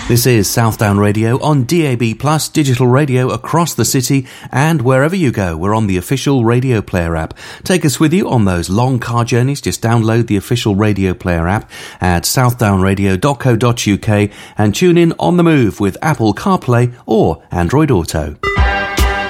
This is Southdown Radio on DAB+, digital radio across the city, and wherever you go, we're on the official Radio Player app. Take us with you on those long car journeys. Just download the official Radio Player app at southdownradio.co.uk and tune in on the move with Apple CarPlay or Android Auto.